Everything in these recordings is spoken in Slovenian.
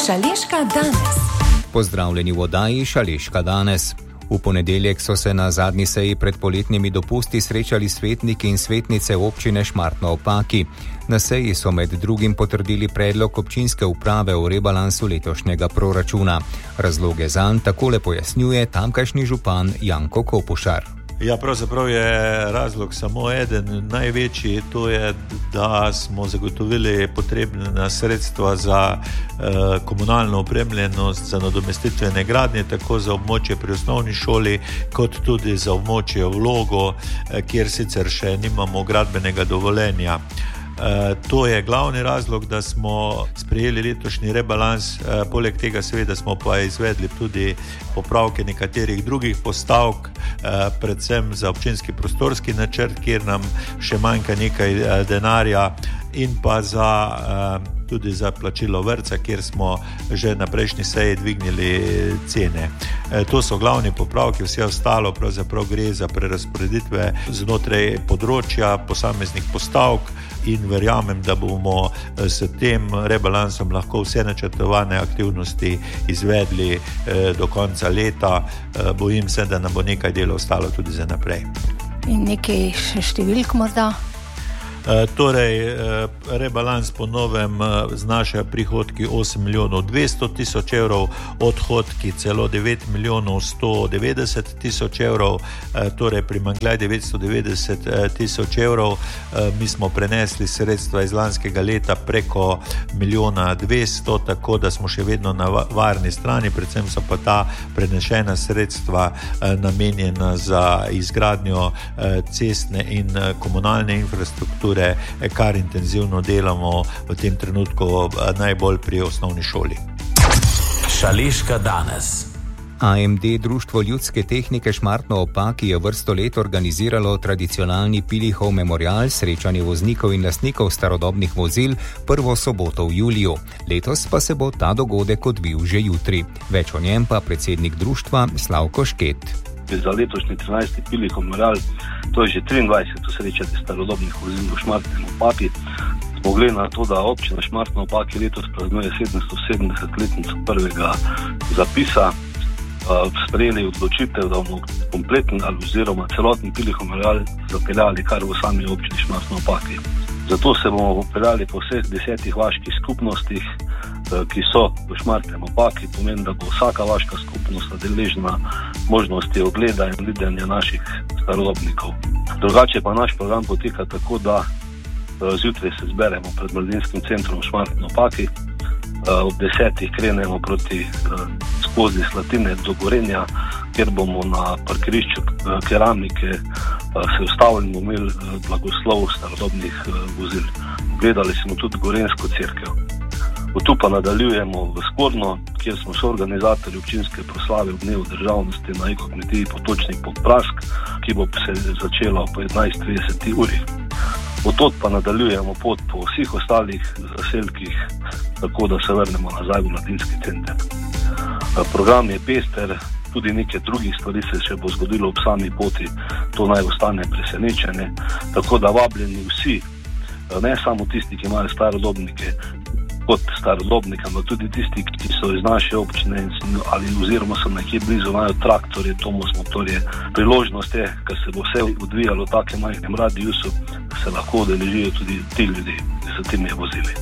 Šaleška danes. Pozdravljeni v oddaji Šaleška danes. V ponedeljek so se na zadnji seji pred poletnimi dopusti srečali svetniki in svetnice občine Šmartno ob Paki. Na seji so med drugim potrdili predlog občinske uprave o rebalansu letošnjega proračuna. Razloge zanj takole pojasnjuje tamkajšnji župan Janko Kopušar. Ja, pravzaprav je razlog samo eden, največji, to je, da smo zagotovili potrebna sredstva za komunalno opremljenost, za nadomestitvene gradnje, tako za območje pri osnovni šoli, kot tudi za območje Vlogo, kjer sicer še nimamo gradbenega dovoljenja. To je glavni razlog, da smo sprejeli letošnji rebalans, poleg tega seveda smo pa izvedli tudi popravke nekaterih drugih postavk, predvsem za občinski prostorski načrt, kjer nam še manjka nekaj denarja, in pa tudi za plačilo vrtca, kjer smo že na prejšnji seji dvignili cene. To so glavni popravki, vse ostalo pravzaprav gre za prerazporeditve znotraj področja posameznih postavk in verjamem, da bomo s tem rebalansom lahko vse načrtovane aktivnosti izvedli do konca leta. Bojim se, da nam bo nekaj dela ostalo tudi za naprej. In nekaj še številk morda? Torej, rebalans po novem znaša prihodki 8 milijonov 200 tisoč evrov, odhodki celo 9 milijonov 190 tisoč evrov, torej primanjkljaj 990 tisoč evrov. Mi smo prenesli sredstva iz lanskega leta preko 1 milijona 200, tako da smo še vedno na varni strani, predvsem so pa ta prenešena sredstva namenjena za izgradnjo cestne in komunalne infrastrukture, kar intenzivno delamo v tem trenutku najbolj pri osnovni šoli. Šaleška danes. AMD Društvo ljudske tehnike Šmartno ob Paki je vrsto let organiziralo tradicionalni Pilihov memorial, srečanje voznikov in lastnikov starodobnih vozil, prvo soboto v juliju. Letos pa se bo ta dogodek odvil že jutri. Več o njem pa predsednik društva Slavko Šket. Za letošnji 13. Pilihov memorial, to je že 23. srečanje starodobnih vozil v Šmartnem ob Paki. Smo glede na to, da občina Šmartno ob Paki letos praznuje 770-letnico prvega zapisa, sprejeli odločitev, da bomo kompleten oziroma celoten Pilihov memorial zapeljali kar v sami občini Šmartno ob Paki. Zato se bomo popeljali po vseh 10 vaških skupnostih, ki so v Šmartnem ob Paki. Pomeni, da bo vsaka vaška skupnost deležna možnosti ogleda in videnja naših starodobnikov. Drugače pa naš program poteka tako, da zjutraj se zberemo pred Mladinskim centrom v Šmartnem ob Paki, ob 10. krenemo proti skozi Slatine do Gorenja, kjer bomo na parkirišču keramike se ustavili in imeli blagoslov starodobnih vozil. Gledali smo tudi Gorenjsko cerkev. Od tu pa nadaljujemo v Skorno, kjer smo soorganizatorji občinske proslave v dnevu državnosti na ekokmetiji Potočnik pod Prask, ki bo se začela po 11:30 uri. Od pa nadaljujemo pot po vseh ostalih zaselkih, tako da se vrnemo nazaj v Mladinski center. Program je pester, tudi nekaj drugih stvari se še bo zgodilo ob sami poti, to naj ostane presenečenje, tako da vabljeni vsi, ne samo tisti, ki imajo starodobnike kot starodobnike, ampak tudi tisti, ki so iz naše občine ali oziroma so nekje blizu, imajo traktorje, Tomos motorje. Priložnost je, ker se bo vse odvijalo v takem majhnem radiusu, da se lahko udeležijo tudi ti ljudi s temi vozili.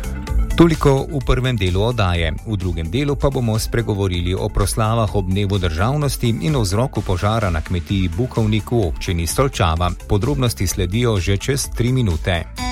Toliko v prvem delu oddaje. V drugem delu pa bomo spregovorili o proslavah ob dnevu državnosti in o vzroku požara na kmetiji Bukovnik v občini Stolčava. Podrobnosti sledijo že čez 3 minute.